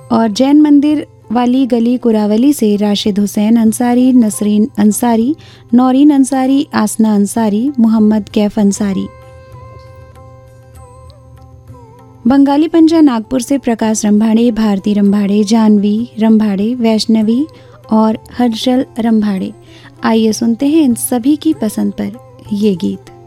और जैन मंदिर वाली गली कुरावली से राशिद हुसैन अंसारी, नसरीन अंसारी, नौरीन अंसारी, आसना अंसारी, मोहम्मद कैफ अंसारी। बंगाली पंजा नागपुर से प्रकाश रंभाड़े, भारती रंभाड़े, जानवी रंभाड़े, वैष्णवी और हर्षल रंभाड़े। आइए सुनते हैं इन सभी की पसंद पर ये गीत।